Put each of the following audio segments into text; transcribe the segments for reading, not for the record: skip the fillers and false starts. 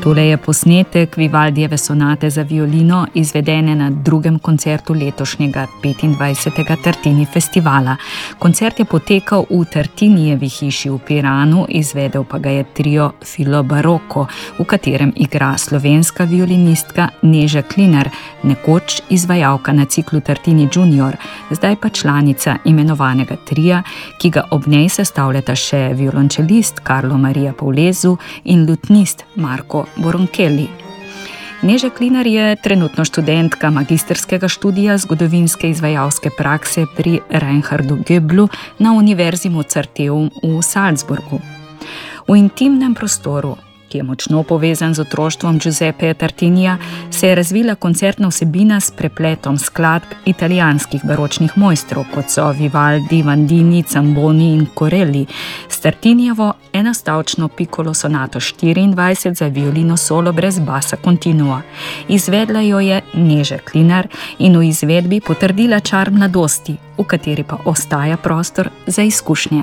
Tole je posnetek Vivaldijeve sonate za violino, izvedene na drugem koncertu letošnjega 25. Tartini festivala. Koncert je potekal v Tartinijevi hiši v Piranu, izvedel pa ga je trio Filo Barocco, v katerem igra slovenska violinistka Neža Klinar, nekoč izvajalka na ciklu Tartini Junior, zdaj pa članica imenovanega tria, ki ga ob njej sestavljata še violončelist Carlo Maria Paulezu in lutnist Marco Boronchelli. Neža Klinar je trenutno študentka magistrskega študija zgodovinske izvajalske prakse pri Reinhardu Goebbelu na Univerzi Mozarteum v Salzburgu. V intimnem prostoru, ki je močno povezan z otroštvom Giuseppeja Tartinija, se je razvila koncertna vsebina s prepletom skladb italijanskih baročnih mojstrov, kot so Vivaldi, Vandini, Zamboni in Corelli, s Tartinijevo enostavčno piccolo sonato 24 za violino solo brez basa continua. Izvedla jo je Neža Klinar in v izvedbi potrdila čar mladosti, v kateri pa ostaja prostor za izkušnje.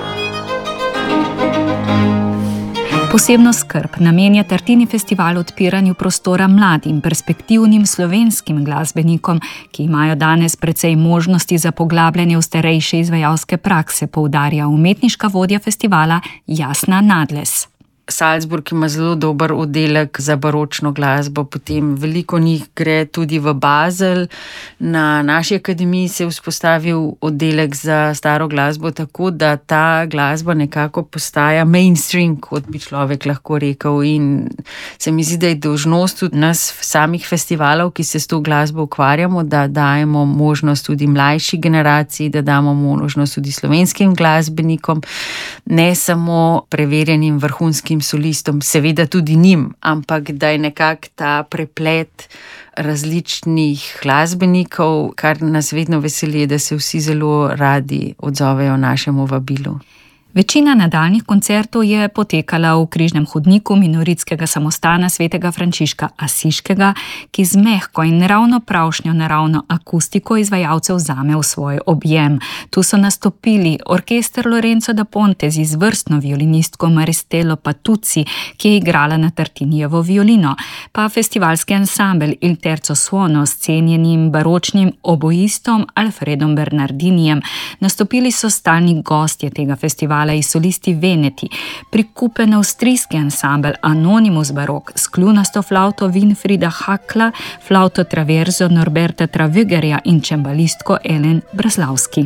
Posebno skrb namenja Tartini festival odpiranju prostora mladim, perspektivnim slovenskim glasbenikom, ki imajo danes precej možnosti za poglabljanje v starejše izvajalske prakse, poudarja umetniška vodja festivala Jasna Nadles. Salzburg ima zelo dober oddelek za baročno glasbo, potem veliko njih gre tudi v Basel. Na naši akademiji se je vzpostavil oddelek za staro glasbo, tako da ta glasba nekako postaja mainstream, kot bi človek lahko rekel. In se mi zdi, da je dolžnost tudi nas samih festivalov, ki se s to glasbo ukvarjamo, da dajemo možnost tudi mlajši generaciji, da damo možnost tudi slovenskim glasbenikom, ne samo preverjenim vrhunskim solistom, seveda tudi njim, ampak da je nekako ta preplet različnih glasbenikov, kar nas vedno veseli, da se vsi zelo radi odzovejo našemu vabilu. Večina nadaljnjih koncertov je potekala v križnem hodniku minoritskega samostana svetega Frančiška Asiškega, ki z mehko in ravno pravšnjo naravno akustiko izvajalcev vzame v svoj objem. Tu so nastopili orkester Lorenzo da Ponte z izvrstno violinistko Maristelo Patuzzi, ki je igrala na Tartinijevo violino, pa festivalski ansambel Il Terzo Suono s cenjenim baročnim oboistom Alfredom Bernardinijem. Nastopili so stalni gostje tega festivala iz solisti Veneti, prikupen avstrijski ansambel Anonymous Barok s kljunasto flavto Winfrieda Hackla, flavto traverzo Norberta Travögerja in čembalistko Ellen Braslavski.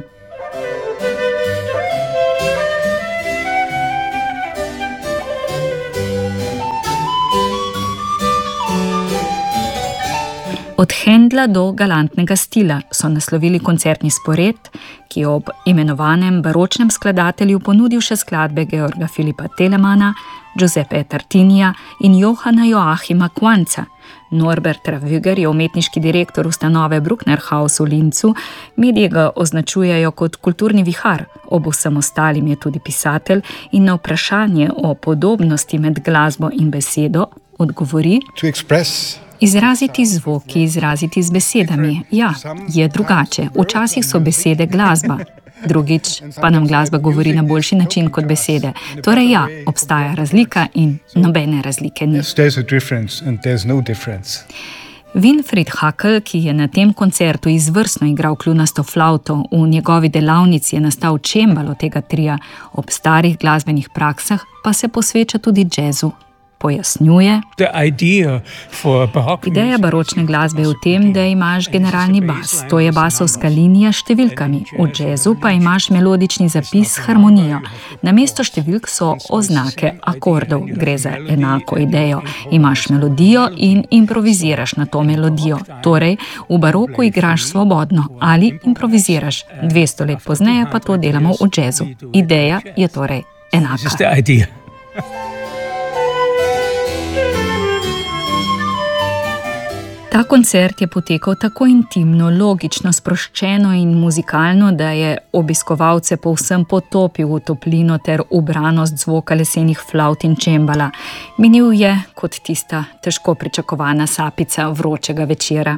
Od Händla do galantnega stila so naslovili koncertni spored, ki je ob imenovanem baročnem skladatelju ponudil še skladbe Georga Filipa Telemana, Giuseppeja Tartinija in Johanna Joachima Quanza. Norbert Travöger je umetniški direktor ustanove Brucknerhaus v Linzu, mediji ga označujejo kot kulturni vihar, ob vsem ostalim je tudi pisatelj in na vprašanje o podobnosti med glasbo in besedo odgovori: izraziti zvoki, izraziti z besedami. Ja, je drugače. Včasih so besede glasba. Drugič pa nam glasba govori na boljši način kot besede. Torej ja, obstaja razlika in nobene razlike ni. Winfried Hackl, ki je na tem koncertu izvrstno igral kljunasto flavto, v njegovi delavnici je nastal čembalo tega tria, ob starih glasbenih praksah pa se posveča tudi džezu. Pojasnjuje: ideja baročne glasbe je v tem, da imaš generalni bas, to je basovska linija s številkami, v džezu pa imaš melodični zapis s harmonijo. Namesto številk so oznake akordov, gre za enako idejo. Imaš melodijo in improviziraš na to melodijo. Torej, v baroku igraš svobodno ali improviziraš. 200 let pozneje pa to delamo v džezu. Ideja je torej enaka. Ta koncert je potekal tako intimno, logično, sproščeno in muzikalno, da je obiskovalce povsem potopil v toplino ter ubranost zvoka lesenih flavt in čembala. Minil je kot tista težko pričakovana sapica vročega večera.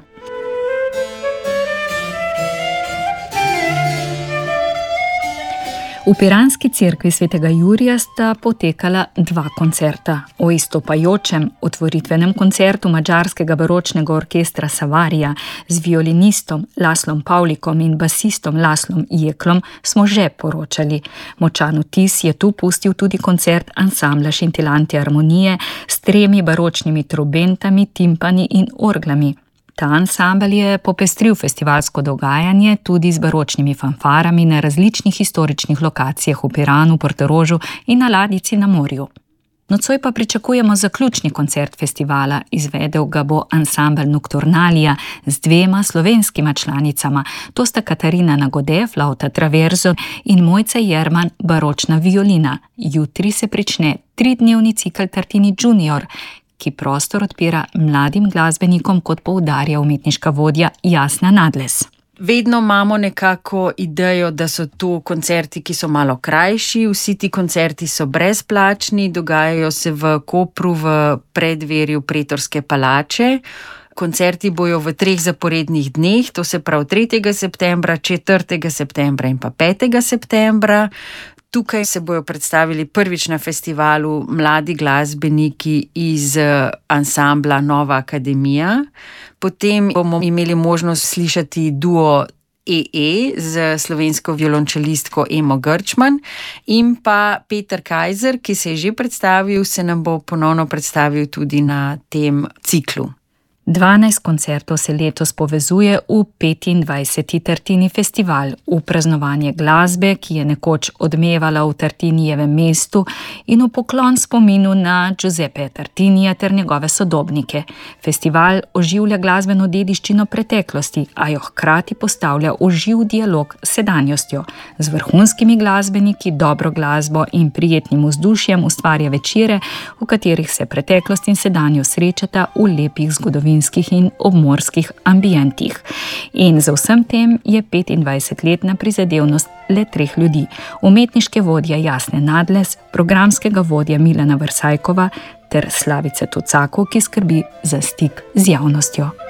V piranski cerkvi svetega Jurija sta potekala 2 koncerta. O izstopajočem otvoritvenem koncertu madžarskega baročnega orkestra Savarija z violinistom Lászlóm Pavlikom in basistom Lászlóm Jeklom smo že poročali. Močan vtis je tu pustil tudi koncert ansambla Scintillanti Armonije s 3 baročnimi trobentami, timpani in orglami. Ta ansambel je popestril festivalsko dogajanje tudi z baročnimi fanfarami na različnih historičnih lokacijah v Piranu, Portorožu in na ladjici na morju. Nocoj pa pričakujemo zaključni koncert festivala, izvedel ga bo ansambel Nocturnalija z 2 slovenskima članicama, to sta Katarina Nagode, flauta traverzo in Mojca Jerman, baročna violina. Jutri se prične 3-dnevni cikel Tartini Junior, ki prostor odpira mladim glasbenikom, kot poudarja umetniška vodja Jasna Nadles. Vedno imamo nekako idejo, da so to koncerti, ki so malo krajši, vsi ti koncerti so brezplačni, dogajajo se v Kopru v preddverju Pretorske palače. Koncerti bojo v 3 zaporednih dneh, to se pravi 3. septembra, 4. septembra in pa 5. septembra. Tukaj se bojo predstavili prvič na festivalu mladi glasbeniki iz ansambla Nova akademija. Potem bomo imeli možnost slišati duo EE z slovensko violončelistko Emo Grčman in pa Peter Kajzer, ki se je že predstavil, se nam bo ponovno predstavil tudi na tem ciklu. 12 koncertov se letos povezuje v 25. Tartini festival, v praznovanje glasbe, ki je nekoč odmevala v Tartinijevem mestu in v poklon spominu na Giuseppe Tartinija ter njegove sodobnike. Festival oživlja glasbeno dediščino preteklosti, a jo hkrati postavlja v živ dialog s sedanjostjo. Z vrhunskimi glasbeniki, dobro glasbo in prijetnim vzdušjem ustvarja večere, v katerih se preteklost in sedanjost srečata v lepih zgodovinskih in obmorskih ambientih. In za vsem tem je 25-letna prizadevnost le 3 ljudi. Umetniške vodje Jasne Nadles, programskega vodja Milana Vrsajkova ter Slavice Tucako, ki skrbi za stik z javnostjo.